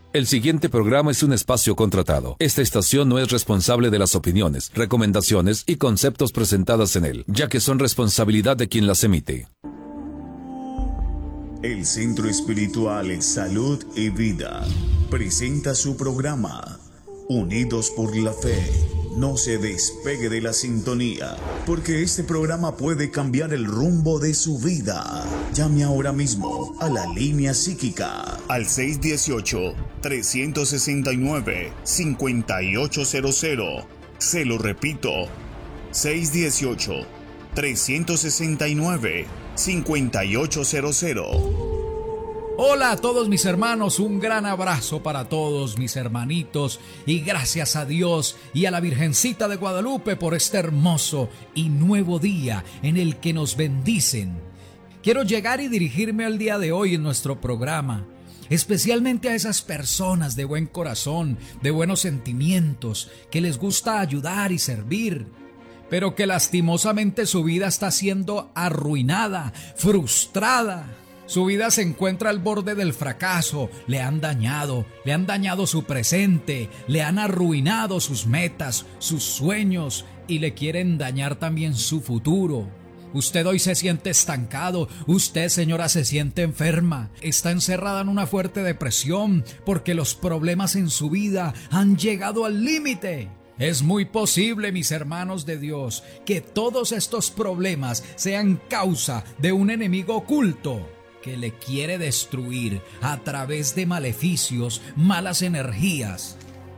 El siguiente programa es un espacio contratado. Esta estación no es responsable de las opiniones, recomendaciones y conceptos presentadas en él, ya que son responsabilidad de quien las emite. El Centro Espiritual Salud y Vida presenta su programa Unidos por la Fe. No se despegue de la sintonía, porque este programa puede cambiar el rumbo de su vida. Llame ahora mismo a la línea psíquica al 618-369-5800. Se lo repito, 618-369-5800. Hola a todos mis hermanos, un gran abrazo para todos mis hermanitos y gracias a Dios y a la Virgencita de Guadalupe por este hermoso y nuevo día en el que nos bendicen. Quiero llegar y dirigirme al día de hoy en nuestro programa, especialmente a esas personas de buen corazón, de buenos sentimientos, que les gusta ayudar y servir, pero que lastimosamente su vida está siendo arruinada, frustrada. Su vida se encuentra al borde del fracaso, le han dañado su presente, le han arruinado sus metas, sus sueños y le quieren dañar también su futuro. Usted hoy se siente estancado, usted, señora, se siente enferma, está encerrada en una fuerte depresión porque los problemas en su vida han llegado al límite. Es muy posible, mis hermanos de Dios, que todos estos problemas sean causa de un enemigo oculto que le quiere destruir a través de maleficios, malas energías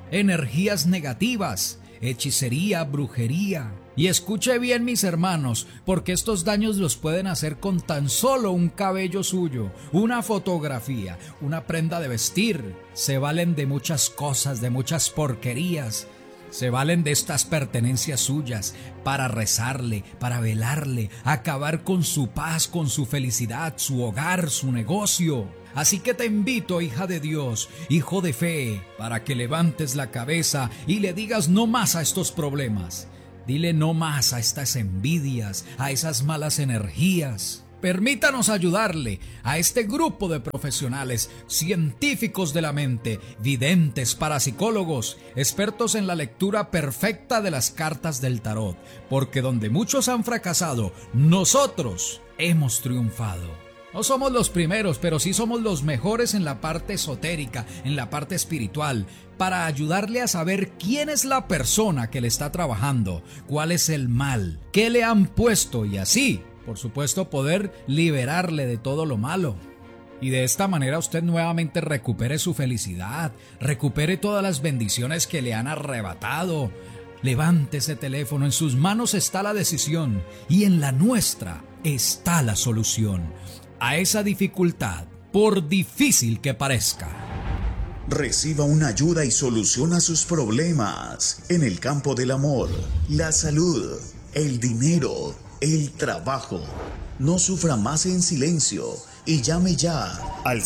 negativas, hechicería, brujería. Y escuche bien, mis hermanos, porque estos daños los pueden hacer con tan solo un cabello suyo, una fotografía, una prenda de vestir. Se valen de muchas cosas, de muchas porquerías. Se valen de estas pertenencias suyas para rezarle, para velarle, acabar con su paz, con su felicidad, su hogar, su negocio. Así que te invito, hija de Dios, hijo de fe, para que levantes la cabeza y le digas no más a estos problemas. Dile no más a estas envidias, a esas malas energías. Permítanos ayudarle a este grupo de profesionales, científicos de la mente, videntes, parapsicólogos, expertos en la lectura perfecta de las cartas del tarot, porque donde muchos han fracasado, nosotros hemos triunfado. No somos los primeros, pero sí somos los mejores en la parte esotérica, en la parte espiritual, para ayudarle a saber quién es la persona que le está trabajando, cuál es el mal, qué le han puesto y así, por supuesto, poder liberarle de todo lo malo. Y de esta manera usted nuevamente recupere su felicidad, recupere todas las bendiciones que le han arrebatado. Levante ese teléfono, en sus manos está la decisión y en la nuestra está la solución a esa dificultad, por difícil que parezca. Reciba una ayuda y soluciona sus problemas en el campo del amor, la salud, el dinero, el trabajo. No sufra más en silencio y llame ya al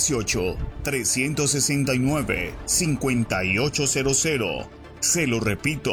618-369-5800. Se lo repito,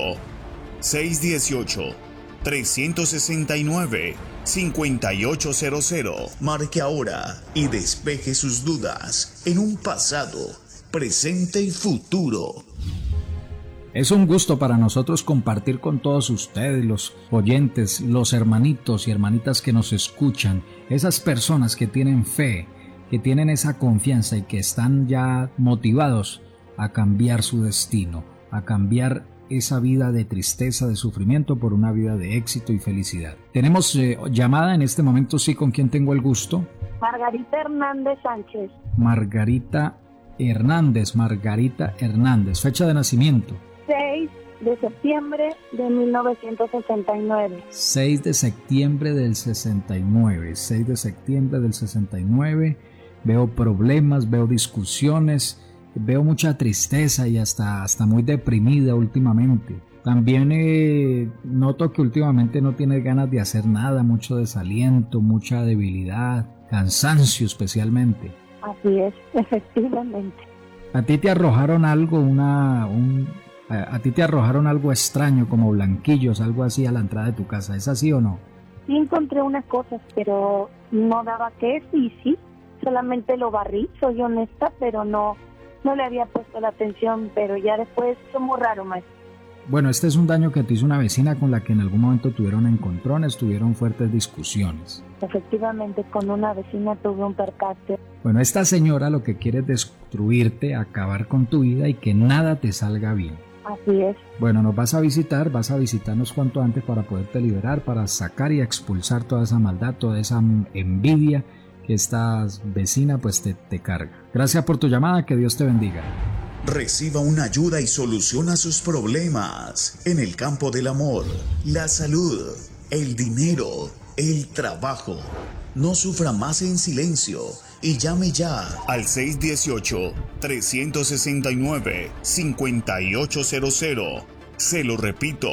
618-369-5800. Marque ahora y despeje sus dudas en un pasado, presente y futuro. Es un gusto para nosotros compartir con todos ustedes, los oyentes, los hermanitos y hermanitas que nos escuchan, esas personas que tienen fe, que tienen esa confianza y que están ya motivados a cambiar su destino, a cambiar esa vida de tristeza, de sufrimiento por una vida de éxito y felicidad. Tenemos llamada en este momento, sí, ¿con quién tengo el gusto? Margarita Hernández Sánchez. Margarita Hernández, fecha de nacimiento. 6 de septiembre de 1969. 6 de septiembre del 69. 6 de septiembre del 69. Veo problemas, veo discusiones, veo mucha tristeza y hasta muy deprimida últimamente. También noto que últimamente no tienes ganas de hacer nada, mucho desaliento, mucha debilidad, cansancio especialmente. Así es, efectivamente. ¿A ti te arrojaron algo, a ti te arrojaron algo extraño como blanquillos, algo así a la entrada de tu casa? ¿Es así o no? Sí encontré unas cosas, pero no daba queso y sí, solamente lo barrí, soy honesta, pero no no le había puesto la atención, pero ya después fue muy raro, maestro. Bueno, este es un daño que te hizo una vecina con la que en algún momento tuvieron encontrones, tuvieron fuertes discusiones. Efectivamente, con una vecina tuve un percance. Bueno, esta señora lo que quiere es destruirte, acabar con tu vida y que nada te salga bien. Así es. Bueno, nos vas a visitarnos cuanto antes para poderte liberar, para sacar y expulsar toda esa maldad, toda esa envidia que esta vecina pues te carga. Gracias por tu llamada, que Dios te bendiga. Reciba una ayuda y soluciona sus problemas en el campo del amor, la salud, el dinero, el trabajo. No sufra más en silencio y llame ya al 618-369-5800. Se lo repito,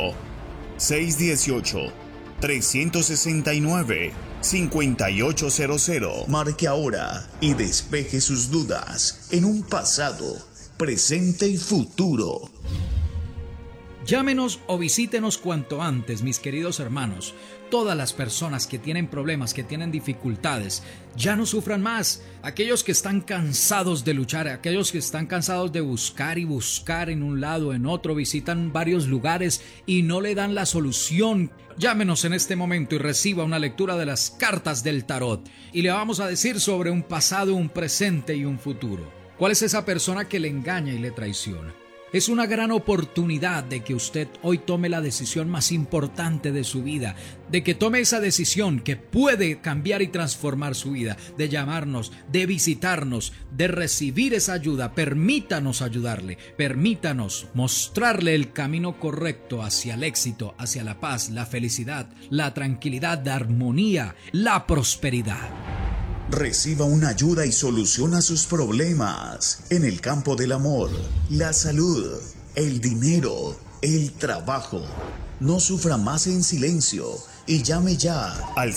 618-369-5800. Marque ahora y despeje sus dudas en un pasado, presente y futuro. Llámenos o visítenos cuanto antes, mis queridos hermanos. Todas las personas que tienen problemas, que tienen dificultades, ya no sufran más. Aquellos que están cansados de luchar, aquellos que están cansados de buscar y buscar en un lado, en otro, visitan varios lugares y no le dan la solución. Llámenos en este momento y reciba una lectura de las cartas del tarot. Y le vamos a decir sobre un pasado, un presente y un futuro. ¿Cuál es esa persona que le engaña y le traiciona? Es una gran oportunidad de que usted hoy tome la decisión más importante de su vida, de que tome esa decisión que puede cambiar y transformar su vida, de llamarnos, de visitarnos, de recibir esa ayuda. Permítanos ayudarle, permítanos mostrarle el camino correcto hacia el éxito, hacia la paz, la felicidad, la tranquilidad, la armonía, la prosperidad. Reciba una ayuda y soluciona sus problemas en el campo del amor, la salud, el dinero, el trabajo. No sufra más en silencio y llame ya al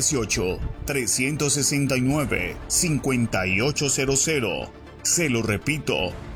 618-369-5800. Se lo repito,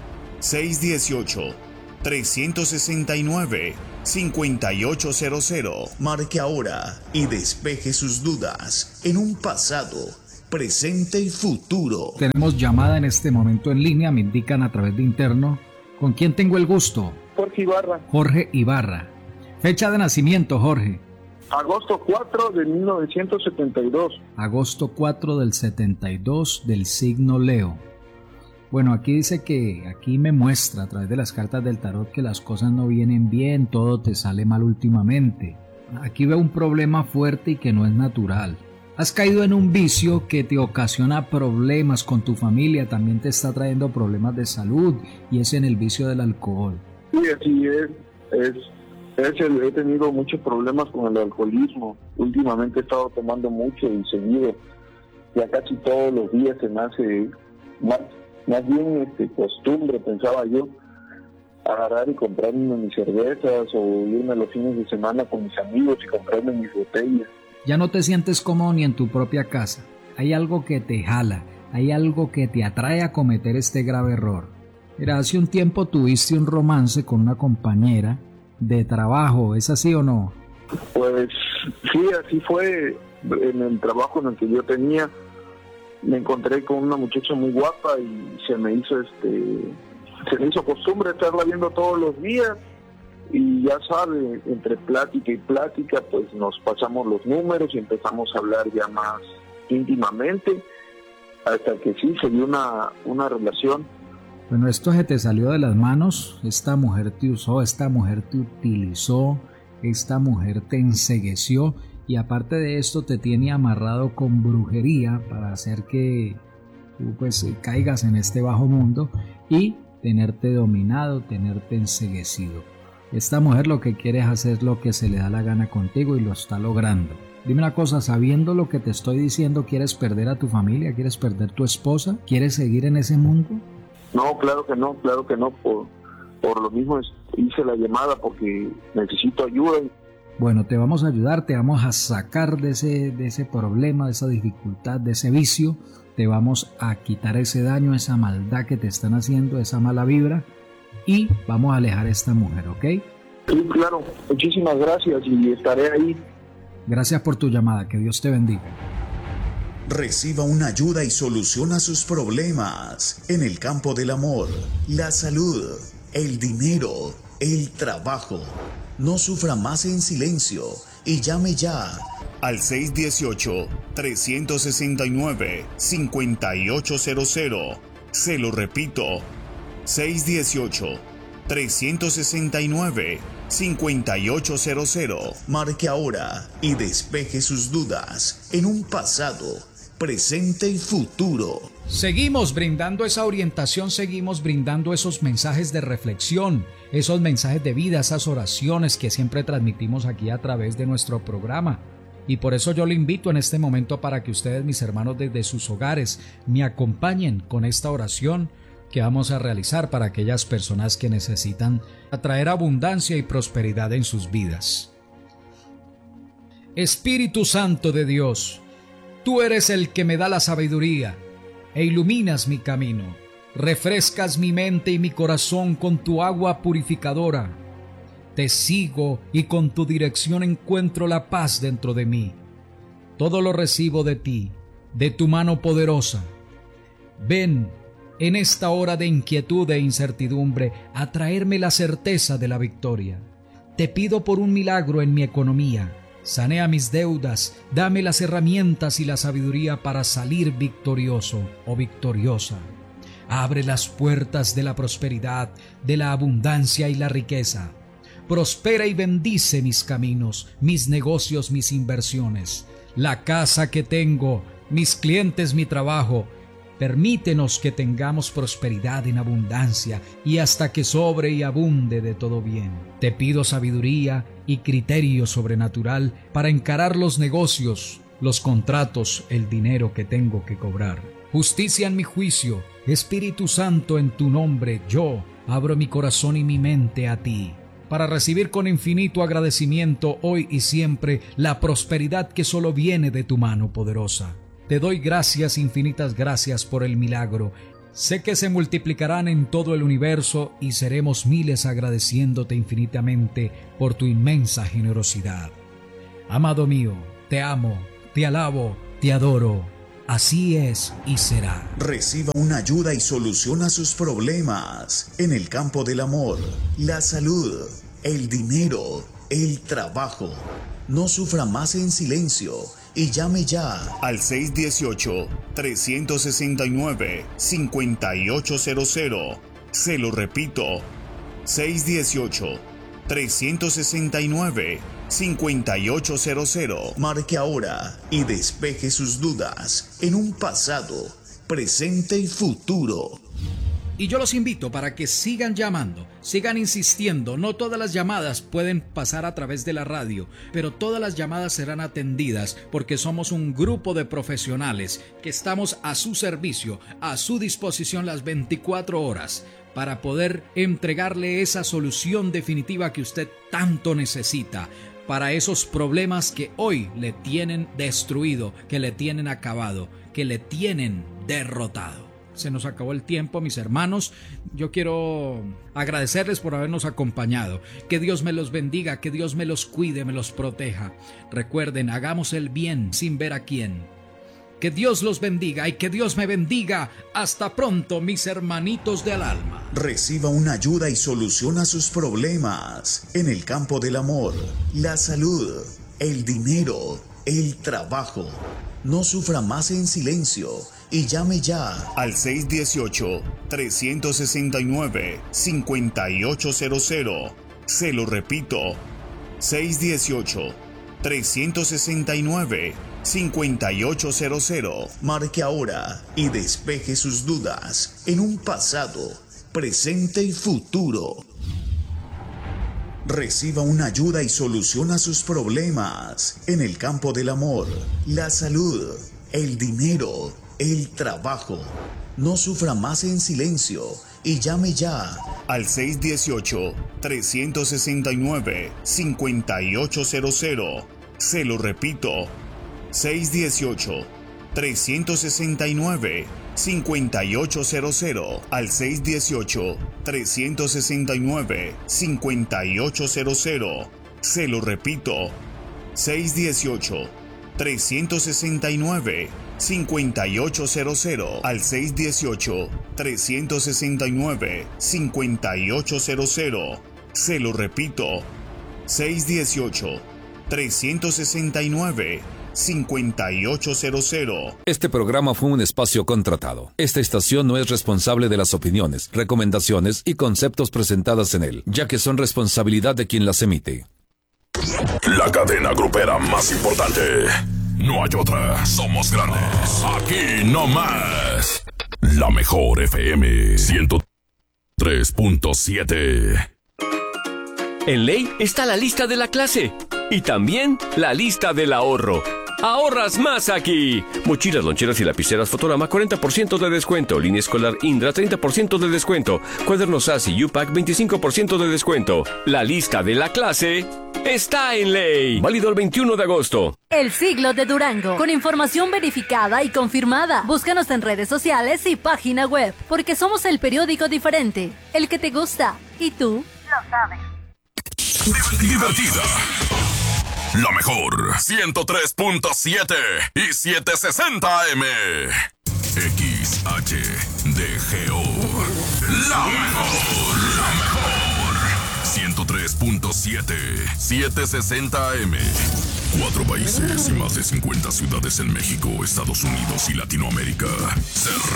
618-369-5800. Marque ahora y despeje sus dudas en un pasado, presente y futuro. Tenemos llamada en este momento en línea, me indican a través de interno. ¿Con quién tengo el gusto? Jorge Ibarra. Jorge Ibarra. Fecha de nacimiento, Jorge. Agosto 4 de 1972. Agosto 4 del 72, del signo Leo. Bueno, aquí dice que, aquí me muestra a través de las cartas del tarot que las cosas no vienen bien, todo te sale mal últimamente. Aquí veo un problema fuerte y que no es natural. Has caído en un vicio que te ocasiona problemas con tu familia, también te está trayendo problemas de salud y es en el vicio del alcohol. Sí, así es. He tenido muchos problemas con el alcoholismo. Últimamente he estado tomando mucho y seguido. Ya casi todos los días se me hace más bien costumbre, pensaba yo, agarrar y comprarme mis cervezas o irme los fines de semana con mis amigos y comprarme mis botellas. Ya no te sientes cómodo ni en tu propia casa. Hay algo que te jala, hay algo que te atrae a cometer este grave error. Mira, hace un tiempo tuviste un romance con una compañera de trabajo, ¿es así o no? Pues sí, así fue. En el trabajo en el que yo tenía, me encontré con una muchacha muy guapa y se me hizo costumbre estarla viendo todos los días. Y ya sabe, entre plática y plática, pues nos pasamos los números y empezamos a hablar ya más íntimamente, hasta que sí se dio una relación. Bueno, esto se te salió de las manos, esta mujer te usó, esta mujer te utilizó, esta mujer te encegueció y aparte de esto te tiene amarrado con brujería para hacer que tú pues caigas en este bajo mundo y tenerte dominado, tenerte enceguecido. Esta mujer lo que quiere es hacer lo que se le da la gana contigo y lo está logrando. Dime una cosa, sabiendo lo que te estoy diciendo, ¿quieres perder a tu familia? ¿Quieres perder tu esposa? ¿Quieres seguir en ese mundo? No, claro que no. Por lo mismo hice la llamada porque necesito ayuda. Bueno, te vamos a ayudar, te vamos a sacar de ese problema, de esa dificultad, de ese vicio. Te vamos a quitar ese daño, esa maldad que te están haciendo, esa mala vibra. Y vamos a alejar a esta mujer, ¿ok? Sí, claro. Muchísimas gracias y estaré ahí. Gracias por tu llamada. Que Dios te bendiga. Reciba una ayuda y solución a sus problemas en el campo del amor, la salud, el dinero, el trabajo. No sufra más en silencio y llame ya al 618-369-5800. Se lo repito, 618-369-5800. Marque ahora y despeje sus dudas en un pasado, presente y futuro. Seguimos brindando esa orientación, seguimos brindando esos mensajes de reflexión, esos mensajes de vida, esas oraciones que siempre transmitimos aquí a través de nuestro programa. Y por eso yo le invito en este momento para que ustedes, mis hermanos, desde sus hogares, me acompañen con esta oración que vamos a realizar para aquellas personas que necesitan atraer abundancia y prosperidad en sus vidas. Espíritu Santo de Dios, tú eres el que me da la sabiduría e iluminas mi camino. Refrescas mi mente y mi corazón con tu agua purificadora. Te sigo y con tu dirección encuentro la paz dentro de mí. Todo lo recibo de ti, de tu mano poderosa. Ven en esta hora de inquietud e incertidumbre a traerme la certeza de la victoria. Te pido por un milagro en mi economía. Sanea mis deudas, dame las herramientas y la sabiduría para salir victorioso o victoriosa. Abre las puertas de la prosperidad, de la abundancia y la riqueza. Prospera y bendice mis caminos, mis negocios, mis inversiones, la casa que tengo, mis clientes, mi trabajo. Permítenos que tengamos prosperidad en abundancia y hasta que sobre y abunde de todo bien. Te pido sabiduría y criterio sobrenatural para encarar los negocios, los contratos, el dinero que tengo que cobrar. Justicia en mi juicio, Espíritu Santo, en tu nombre yo abro mi corazón y mi mente a ti, para recibir con infinito agradecimiento hoy y siempre la prosperidad que solo viene de tu mano poderosa. Te doy gracias, infinitas gracias por el milagro. Sé que se multiplicarán en todo el universo y seremos miles agradeciéndote infinitamente por tu inmensa generosidad. Amado mío, te amo, te alabo, te adoro. Así es y será. Reciba una ayuda y solución a sus problemas en el campo del amor, la salud, el dinero, el trabajo. No sufra más en silencio y llame ya al 618-369-5800. Se lo repito, 618-369-5800. Marque ahora y despeje sus dudas en un pasado, presente y futuro. Y yo los invito para que sigan llamando, sigan insistiendo. No todas las llamadas pueden pasar a través de la radio, pero todas las llamadas serán atendidas porque somos un grupo de profesionales que estamos a su servicio, a su disposición las 24 horas para poder entregarle esa solución definitiva que usted tanto necesita para esos problemas que hoy le tienen destruido, que le tienen acabado, que le tienen derrotado. Se nos acabó el tiempo, mis hermanos. Yo quiero agradecerles por habernos acompañado. Que Dios me los bendiga, que Dios me los cuide, me los proteja. Recuerden, hagamos el bien sin ver a quién. Que Dios los bendiga y que Dios me bendiga. Hasta pronto, mis hermanitos del alma. Reciba una ayuda y solución a sus problemas en el campo del amor, la salud, el dinero, el trabajo. No sufra más en silencio y llame ya al 618-369-5800. Se lo repito, 618-369-5800. Marque ahora y despeje sus dudas en un pasado, presente y futuro. Reciba una ayuda y solución a sus problemas en el campo del amor, la salud, el dinero, el trabajo. No sufra más en silencio y llame ya al 618-369-5800. Se lo repito, 618-369-5800. Al 618-369-5800. Se lo repito, 618-369-5800. 618-369-5800 al 618-369-5800. Se lo repito, 618-369-5800. Este programa fue un espacio contratado. Esta estación no es responsable de las opiniones, recomendaciones y conceptos presentadas en él, ya que son responsabilidad de quien las emite. La cadena grupera más importante. No hay otra. Somos grandes. Aquí no más. La mejor FM 103.7. En Ley está la lista de la clase y también la lista del ahorro. ¡Ahorras más aquí! Mochilas, loncheras y lapiceras Fotorama, 40% de descuento. Línea escolar Indra, 30% de descuento. Cuadernos ASI y UPAC, 25% de descuento. La lista de la clase está en Ley. Válido el 21 de agosto. El Siglo de Durango, con información verificada y confirmada. Búscanos en redes sociales y página web, porque somos el periódico diferente, el que te gusta. ¿Y tú? Lo sabes. Divertida. La mejor 103.7 y 760 AM. XHDGO. La mejor. 103.7, 760 AM. 4 países y más de 50 ciudades en México, Estados Unidos y Latinoamérica. Se